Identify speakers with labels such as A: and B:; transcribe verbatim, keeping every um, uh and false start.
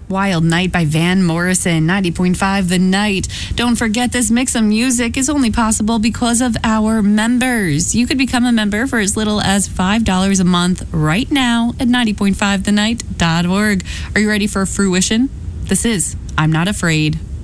A: Wild Night by Van Morrison, ninety point five The Night. Don't forget, this mix of music is only possible because of our members. You could become a member for as little as five dollars a month right now at ninety point five the night dot org. Are you ready for fruition? This is I'm Not Afraid.